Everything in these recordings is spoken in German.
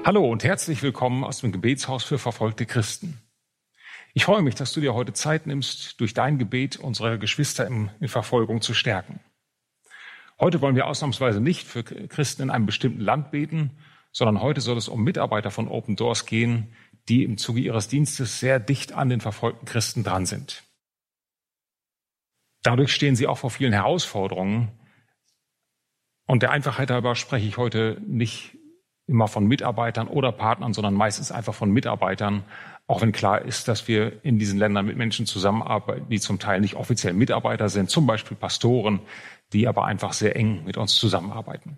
Hallo und herzlich willkommen aus dem Gebetshaus für verfolgte Christen. Ich freue mich, dass du dir heute Zeit nimmst, durch dein Gebet unsere Geschwister in Verfolgung zu stärken. Heute wollen wir ausnahmsweise nicht für Christen in einem bestimmten Land beten, sondern heute soll es um Mitarbeiter von Open Doors gehen, die im Zuge ihres Dienstes sehr dicht an den verfolgten Christen dran sind. Dadurch stehen sie auch vor vielen Herausforderungen. Und der Einfachheit halber spreche ich heute nicht immer von Mitarbeitern oder Partnern, sondern meistens einfach von Mitarbeitern, auch wenn klar ist, dass wir in diesen Ländern mit Menschen zusammenarbeiten, die zum Teil nicht offiziell Mitarbeiter sind, zum Beispiel Pastoren, die aber einfach sehr eng mit uns zusammenarbeiten.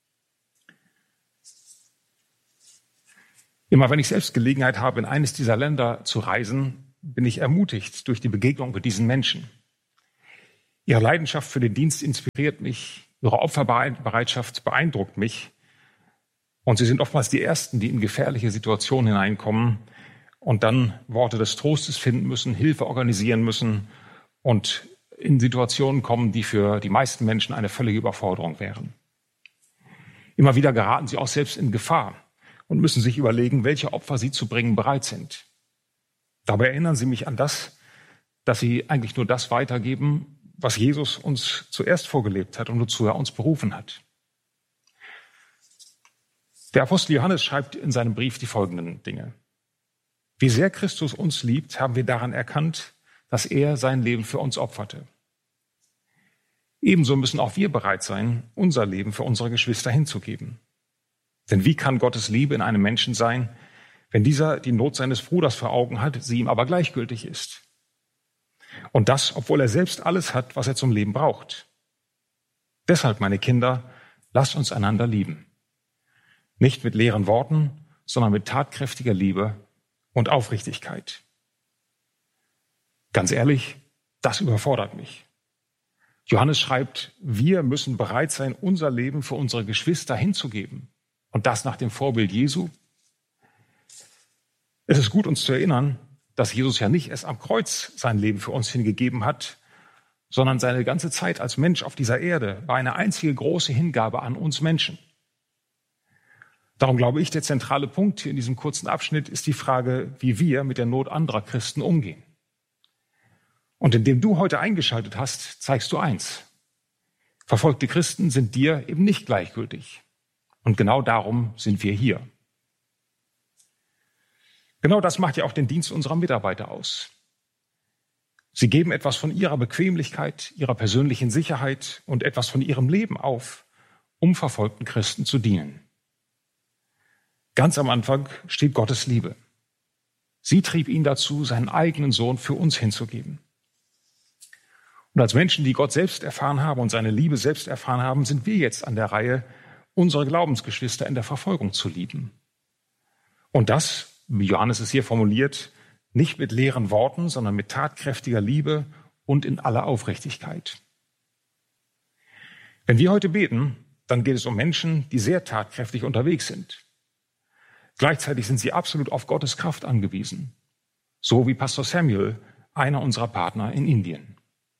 Immer wenn ich selbst Gelegenheit habe, in eines dieser Länder zu reisen, bin ich ermutigt durch die Begegnung mit diesen Menschen. Ihre Leidenschaft für den Dienst inspiriert mich, ihre Opferbereitschaft beeindruckt mich. Und sie sind oftmals die Ersten, die in gefährliche Situationen hineinkommen und dann Worte des Trostes finden müssen, Hilfe organisieren müssen und in Situationen kommen, die für die meisten Menschen eine völlige Überforderung wären. Immer wieder geraten sie auch selbst in Gefahr und müssen sich überlegen, welche Opfer sie zu bringen bereit sind. Dabei erinnern sie mich an das, dass sie eigentlich nur das weitergeben, was Jesus uns zuerst vorgelebt hat und wozu er uns berufen hat. Der Apostel Johannes schreibt in seinem Brief die folgenden Dinge. Wie sehr Christus uns liebt, haben wir daran erkannt, dass er sein Leben für uns opferte. Ebenso müssen auch wir bereit sein, unser Leben für unsere Geschwister hinzugeben. Denn wie kann Gottes Liebe in einem Menschen sein, wenn dieser die Not seines Bruders vor Augen hat, sie ihm aber gleichgültig ist? Und das, obwohl er selbst alles hat, was er zum Leben braucht. Deshalb, meine Kinder, lasst uns einander lieben. Nicht mit leeren Worten, sondern mit tatkräftiger Liebe und Aufrichtigkeit. Ganz ehrlich, das überfordert mich. Johannes schreibt, wir müssen bereit sein, unser Leben für unsere Geschwister hinzugeben. Und das nach dem Vorbild Jesu. Es ist gut, uns zu erinnern, dass Jesus ja nicht erst am Kreuz sein Leben für uns hingegeben hat, sondern seine ganze Zeit als Mensch auf dieser Erde war eine einzige große Hingabe an uns Menschen. Darum glaube ich, der zentrale Punkt hier in diesem kurzen Abschnitt ist die Frage, wie wir mit der Not anderer Christen umgehen. Und indem du heute eingeschaltet hast, zeigst du eins. Verfolgte Christen sind dir eben nicht gleichgültig. Und genau darum sind wir hier. Genau das macht ja auch den Dienst unserer Mitarbeiter aus. Sie geben etwas von ihrer Bequemlichkeit, ihrer persönlichen Sicherheit und etwas von ihrem Leben auf, um verfolgten Christen zu dienen. Ganz am Anfang steht Gottes Liebe. Sie trieb ihn dazu, seinen eigenen Sohn für uns hinzugeben. Und als Menschen, die Gott selbst erfahren haben und seine Liebe selbst erfahren haben, sind wir jetzt an der Reihe, unsere Glaubensgeschwister in der Verfolgung zu lieben. Und das, wie Johannes es hier formuliert, nicht mit leeren Worten, sondern mit tatkräftiger Liebe und in aller Aufrichtigkeit. Wenn wir heute beten, dann geht es um Menschen, die sehr tatkräftig unterwegs sind. Gleichzeitig sind sie absolut auf Gottes Kraft angewiesen. So wie Pastor Samuel, einer unserer Partner in Indien.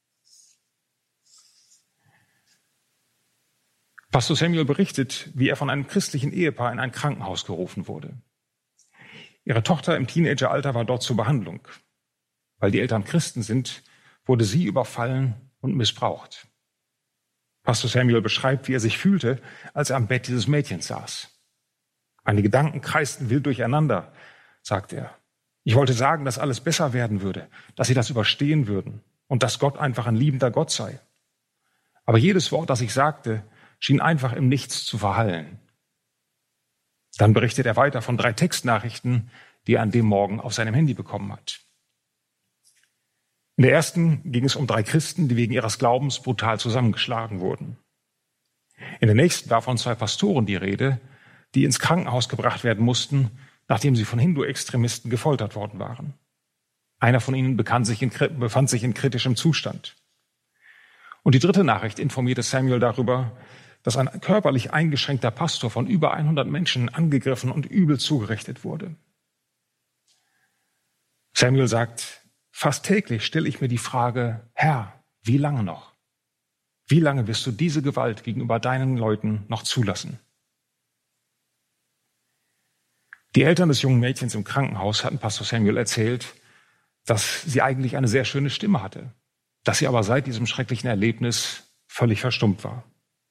Pastor Samuel berichtet, wie er von einem christlichen Ehepaar in ein Krankenhaus gerufen wurde. Ihre Tochter im Teenageralter war dort zur Behandlung. Weil die Eltern Christen sind, wurde sie überfallen und missbraucht. Pastor Samuel beschreibt, wie er sich fühlte, als er am Bett dieses Mädchens saß. Meine Gedanken kreisten wild durcheinander, sagt er. Ich wollte sagen, dass alles besser werden würde, dass sie das überstehen würden und dass Gott einfach ein liebender Gott sei. Aber jedes Wort, das ich sagte, schien einfach im Nichts zu verhallen. Dann berichtet er weiter von 3 Textnachrichten, die er an dem Morgen auf seinem Handy bekommen hat. In der ersten ging es um 3 Christen, die wegen ihres Glaubens brutal zusammengeschlagen wurden. In der nächsten war von 2 Pastoren die Rede, die ins Krankenhaus gebracht werden mussten, nachdem sie von Hindu-Extremisten gefoltert worden waren. Einer von ihnen befand sich in kritischem Zustand. Und die 3. Nachricht informierte Samuel darüber, dass ein körperlich eingeschränkter Pastor von über 100 Menschen angegriffen und übel zugerichtet wurde. Samuel sagt, fast täglich stelle ich mir die Frage, Herr, wie lange noch? Wie lange wirst du diese Gewalt gegenüber deinen Leuten noch zulassen? Die Eltern des jungen Mädchens im Krankenhaus hatten Pastor Samuel erzählt, dass sie eigentlich eine sehr schöne Stimme hatte, dass sie aber seit diesem schrecklichen Erlebnis völlig verstummt war.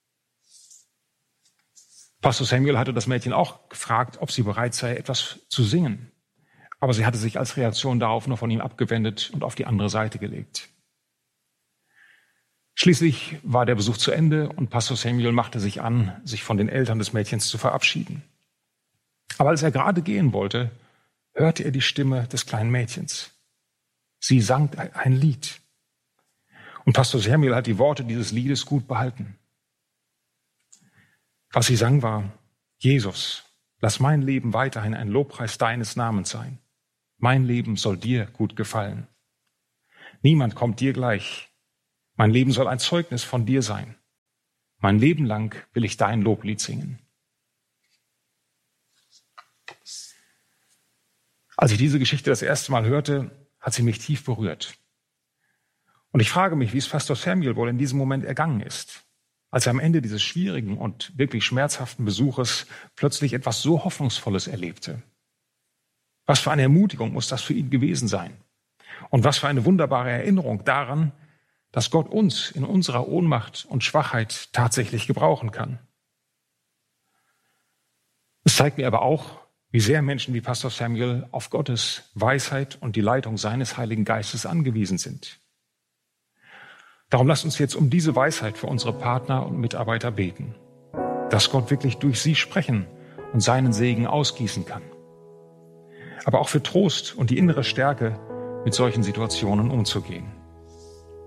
Pastor Samuel hatte das Mädchen auch gefragt, ob sie bereit sei, etwas zu singen. Aber sie hatte sich als Reaktion darauf nur von ihm abgewendet und auf die andere Seite gelegt. Schließlich war der Besuch zu Ende und Pastor Samuel machte sich an, sich von den Eltern des Mädchens zu verabschieden. Aber als er gerade gehen wollte, hörte er die Stimme des kleinen Mädchens. Sie sang ein Lied. Und Pastor Samuel hat die Worte dieses Liedes gut behalten. Was sie sang war: Jesus, lass mein Leben weiterhin ein Lobpreis deines Namens sein. Mein Leben soll dir gut gefallen. Niemand kommt dir gleich. Mein Leben soll ein Zeugnis von dir sein. Mein Leben lang will ich dein Loblied singen. Als ich diese Geschichte das erste Mal hörte, hat sie mich tief berührt. Und ich frage mich, wie es Pastor Samuel wohl in diesem Moment ergangen ist, als er am Ende dieses schwierigen und wirklich schmerzhaften Besuches plötzlich etwas so Hoffnungsvolles erlebte. Was für eine Ermutigung muss das für ihn gewesen sein? Und was für eine wunderbare Erinnerung daran, dass Gott uns in unserer Ohnmacht und Schwachheit tatsächlich gebrauchen kann. Es zeigt mir aber auch, wie sehr Menschen wie Pastor Samuel auf Gottes Weisheit und die Leitung seines Heiligen Geistes angewiesen sind. Darum lasst uns jetzt um diese Weisheit für unsere Partner und Mitarbeiter beten, dass Gott wirklich durch sie sprechen und seinen Segen ausgießen kann. Aber auch für Trost und die innere Stärke, mit solchen Situationen umzugehen.